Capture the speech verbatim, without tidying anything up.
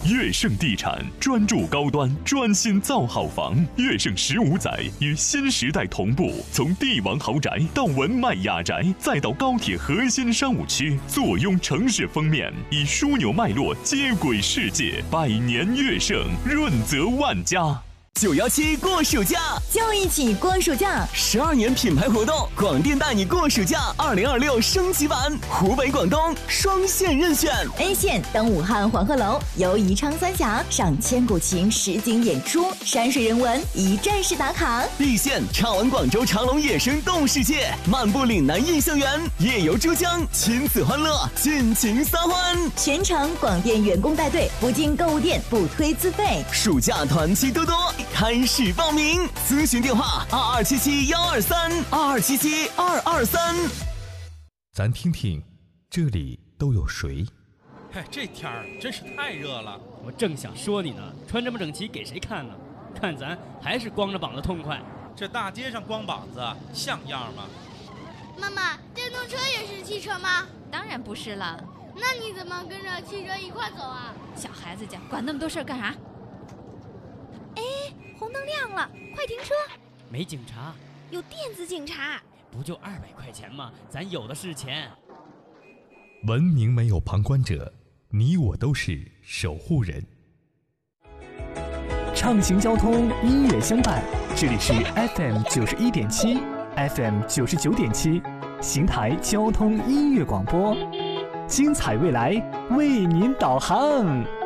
悦盛地产专注高端，专心造好房。悦盛十五载与新时代同步，从帝王豪宅到文迈雅宅，再到高铁核心商务区，坐拥城市封面，以枢纽脉络接轨世界。百年悦盛，润泽万家。 九幺七过暑假， 就一起过暑假。 十二年品牌活动，广电带你过暑假二零二六升级版，湖北、广东双线任选。 A 线登武汉黄鹤楼，游宜昌三峡，赏千古情实景演出，山水人文一站式打卡。 B 线畅玩广州长隆野生动物世界，漫步岭南印象园，夜游珠江，亲子欢乐，尽情撒欢。 全程广电员工带队，不进购物店，不推自费。 暑假团期多多。开始报名，咨询电话二二七七幺二三二二七七二二三。 咱听听，这里都有谁？ 嘿，这天儿真是太热了。 我正想说你呢，穿这么整齐给谁看呢？看咱还是光着膀子痛快。 这大街上光膀子像样吗？ 妈妈，电动车也是汽车吗？ 当然不是了。 那你怎么跟着汽车一块走啊？ 小孩子家管那么多事儿干啥？ 哎，红灯亮了，快停车！ 没警察， 有电子警察。 不就二百块钱吗？咱有的是钱。 文明没有旁观者，你我都是守护人。 畅行交通，音乐相伴，这里是 F M 九十一点七 ，F M 九十九点七，邢台交通音乐广播，精彩未来为您导航。